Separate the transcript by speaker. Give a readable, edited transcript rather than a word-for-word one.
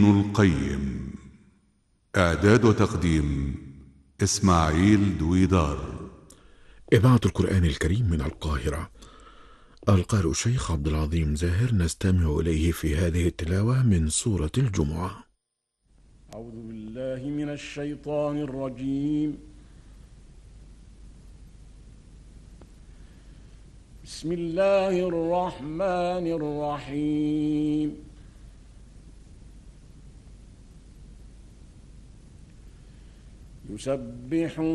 Speaker 1: القيم. إعداد وتقديم إسماعيل دويدار.
Speaker 2: إذاعة القرآن الكريم من القاهرة. القارئ الشيخ عبد العظيم زاهر، نستمع إليه في هذه التلاوة من سورة الجمعة.
Speaker 3: أعوذ بالله من الشيطان الرجيم. بسم الله الرحمن الرحيم. يسبح